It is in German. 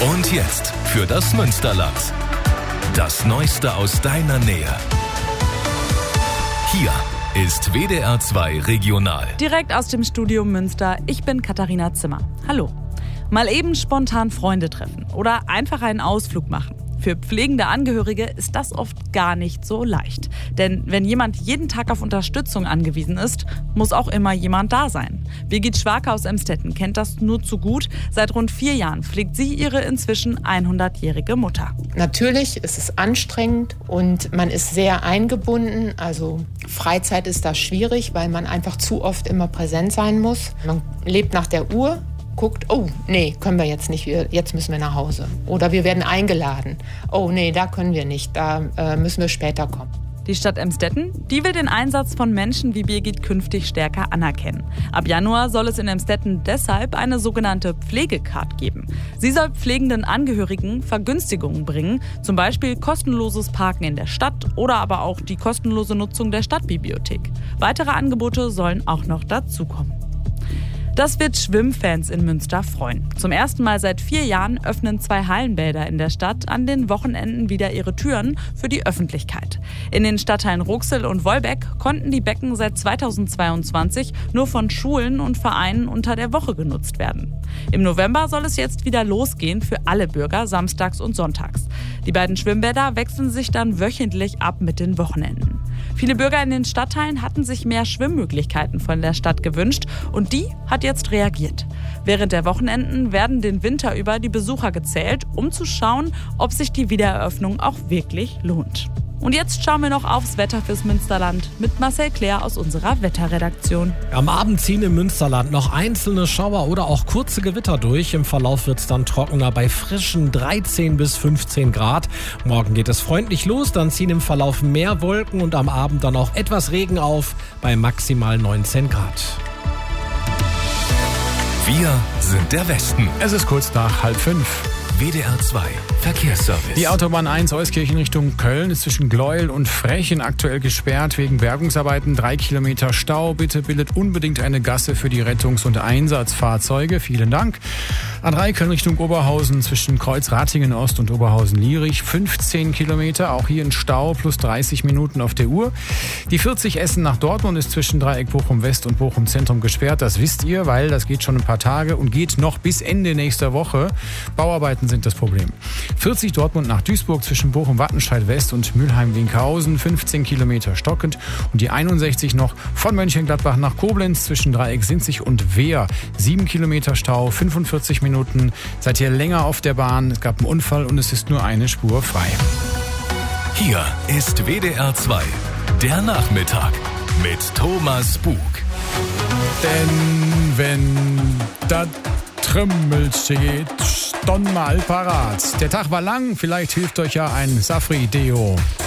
Und jetzt für das Münsterland. Das Neueste aus deiner Nähe. Hier ist WDR 2 Regional. Direkt aus dem Studio Münster, ich bin Katharina Zimmer. Hallo. Mal eben spontan Freunde treffen oder einfach einen Ausflug machen. Für pflegende Angehörige ist das oft gar nicht so leicht. Denn wenn jemand jeden Tag auf Unterstützung angewiesen ist, muss auch immer jemand da sein. Birgit Schwarke aus Emstetten kennt das nur zu gut. Seit rund 4 Jahren pflegt sie ihre inzwischen 100-jährige Mutter. Natürlich ist es anstrengend und man ist sehr eingebunden. Also Freizeit ist da schwierig, weil man einfach zu oft immer präsent sein muss. Man lebt nach der Uhr. Guckt, oh, nee, können wir jetzt nicht, jetzt müssen wir nach Hause. Oder wir werden eingeladen. Oh, nee, da können wir nicht, da müssen wir später kommen. Die Stadt Emstetten, die will den Einsatz von Menschen wie Birgit künftig stärker anerkennen. Ab Januar soll es in Emstetten deshalb eine sogenannte Pflegecard geben. Sie soll pflegenden Angehörigen Vergünstigungen bringen, zum Beispiel kostenloses Parken in der Stadt oder aber auch die kostenlose Nutzung der Stadtbibliothek. Weitere Angebote sollen auch noch dazukommen. Das wird Schwimmfans in Münster freuen. Zum ersten Mal seit 4 Jahren öffnen 2 Hallenbäder in der Stadt an den Wochenenden wieder ihre Türen für die Öffentlichkeit. In den Stadtteilen Ruxel und Wolbeck konnten die Becken seit 2022 nur von Schulen und Vereinen unter der Woche genutzt werden. Im November soll es jetzt wieder losgehen für alle Bürger, samstags und sonntags. Die beiden Schwimmbäder wechseln sich dann wöchentlich ab mit den Wochenenden. Viele Bürger in den Stadtteilen hatten sich mehr Schwimmmöglichkeiten von der Stadt gewünscht und die hat jetzt reagiert. Während der Wochenenden werden den Winter über die Besucher gezählt, um zu schauen, ob sich die Wiedereröffnung auch wirklich lohnt. Und jetzt schauen wir noch aufs Wetter fürs Münsterland mit Marcel Claire aus unserer Wetterredaktion. Am Abend ziehen im Münsterland noch einzelne Schauer oder auch kurze Gewitter durch. Im Verlauf wird es dann trockener bei frischen 13 bis 15 Grad. Morgen geht es freundlich los, dann ziehen im Verlauf mehr Wolken und am Abend dann auch etwas Regen auf bei maximal 19 Grad. Wir sind der Westen. Es ist kurz nach 4:30. WDR 2 Verkehrsservice. Die Autobahn 1 Euskirchen Richtung Köln ist zwischen Gleuel und Frechen aktuell gesperrt wegen Bergungsarbeiten. 3 Kilometer Stau. Bitte bildet unbedingt eine Gasse für die Rettungs- und Einsatzfahrzeuge. Vielen Dank. A3 Köln Richtung Oberhausen zwischen Kreuzratingen Ost und Oberhausen-Lierich. 15 Kilometer, auch hier in Stau, plus 30 Minuten auf der Uhr. Die 40 Essen nach Dortmund ist zwischen Dreieck Bochum West und Bochum Zentrum gesperrt. Das wisst ihr, weil das geht schon ein paar Tage und geht noch bis Ende nächster Woche. Bauarbeiten sind das Problem. 40 Dortmund nach Duisburg zwischen Bochum-Wattenscheid West und Mülheim-Winkhausen, 15 Kilometer stockend. Und die 61 noch von Mönchengladbach nach Koblenz zwischen Dreieck Sinzig und Wehr. 7 Kilometer Stau, 45 Minuten. Seid ihr länger auf der Bahn? Es gab einen Unfall und es ist nur eine Spur frei. Hier ist WDR 2, der Nachmittag mit Thomas Bug. Denn wenn das Trümmelchen geht, dann mal parat. Der Tag war lang, vielleicht hilft euch ja ein Safri-Deo.